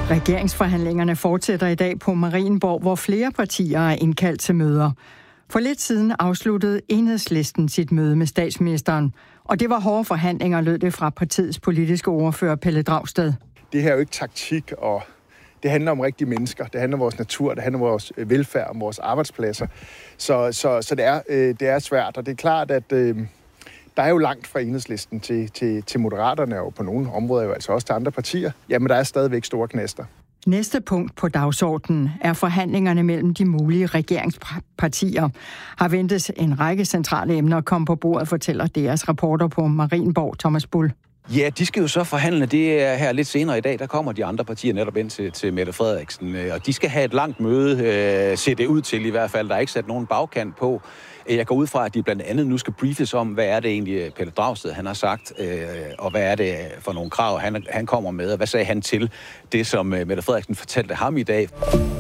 Regeringsforhandlingerne fortsætter i dag på Marienborg, hvor flere partier er indkaldt til møder. For lidt siden afsluttede Enhedslisten sit møde med statsministeren, og det var hårde forhandlinger, lød det fra partiets politiske ordfører Pelle Dragsted. Det her er jo ikke taktik, og det handler om rigtige mennesker. Det handler om vores natur, det handler om vores velfærd, om vores arbejdspladser. Så det er svært, og det er klart, at der er jo langt fra Enhedslisten til Moderaterne, og på nogle områder jo altså også til andre partier. Jamen, der er stadigvæk store knaster. Næste punkt på dagsordenen er forhandlingerne mellem de mulige regeringspartier. Har ventes en række centrale emner komme på bordet, fortæller deres reporter på Marienborg, Thomas Bull. Ja, de skal jo så forhandle. Det er her lidt senere i dag. Der kommer de andre partier netop ind til Mette Frederiksen. Og de skal have et langt møde, ser det ud til i hvert fald. Der er ikke sat nogen bagkant på. Jeg går ud fra, at de blandt andet nu skal briefes om, hvad er det egentlig, Pelle Dragsted han har sagt, og hvad er det for nogle krav, han kommer med, og hvad sagde han til det, som Mette Frederiksen fortalte ham i dag.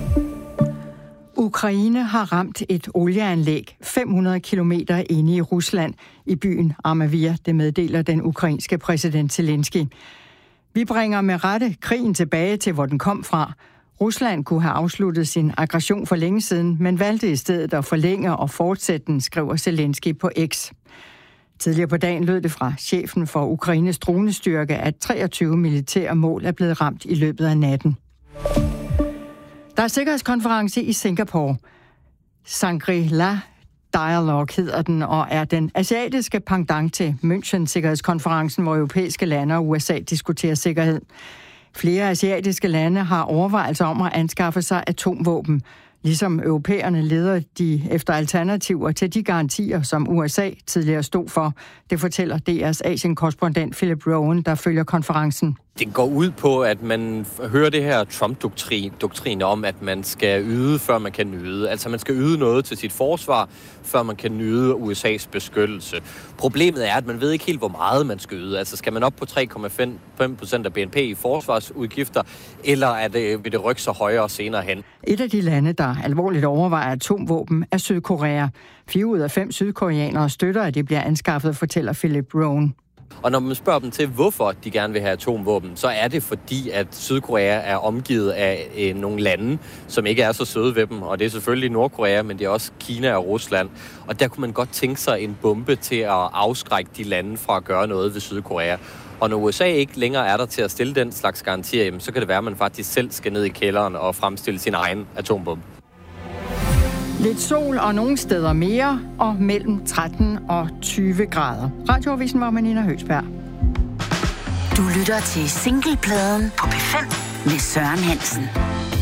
Ukraine har ramt et olieanlæg 500 kilometer inde i Rusland i byen Armavir, det meddeler den ukrainske præsident Zelensky. Vi bringer med rette krigen tilbage til, hvor den kom fra. Rusland kunne have afsluttet sin aggression for længe siden, men valgte i stedet at forlænge og fortsætte den, skriver Zelensky på X. Tidligere på dagen lød det fra chefen for Ukraines dronestyrke, at 23 militære mål er blevet ramt i løbet af natten. Der er sikkerhedskonference i Singapore. Shangri-La Dialogue hedder den, og er den asiatiske pendant til München-sikkerhedskonferencen, hvor europæiske lande og USA diskuterer sikkerhed. Flere asiatiske lande har overvejelser om at anskaffe sig atomvåben. Ligesom europæerne leder de efter alternativer til de garantier, som USA tidligere stod for. Det fortæller DR's Asien-korrespondent Philip Rowan, der følger konferencen. Det går ud på, at man hører det her Trump-doktrin om, at man skal yde, før man kan nyde. Altså man skal yde noget til sit forsvar, før man kan nyde USA's beskyttelse. Problemet er, at man ved ikke helt, hvor meget man skal yde. Altså skal man op på 3,5% af BNP i forsvarsudgifter, eller vil det rykke sig højere senere hen? Et af de lande, der alvorligt overvejer atomvåben, er Sydkorea. 4 ud af 5 sydkoreanere støtter, at det bliver anskaffet, fortæller Philip Rowan. Og når man spørger dem til, hvorfor de gerne vil have atomvåben, så er det fordi, at Sydkorea er omgivet af nogle lande, som ikke er så søde ved dem. Og det er selvfølgelig Nordkorea, men det er også Kina og Rusland. Og der kunne man godt tænke sig en bombe til at afskrække de lande fra at gøre noget ved Sydkorea. Og når USA ikke længere er der til at stille den slags garantier, så kan det være, at man faktisk selv skal ned i kælderen og fremstille sin egen atombombe. Lidt sol og nogle steder mere, og mellem 13 og 20 grader. Radioavisen var med Nina Høgsberg. Du lytter til Singlepladen på P5 med Søren Hansen.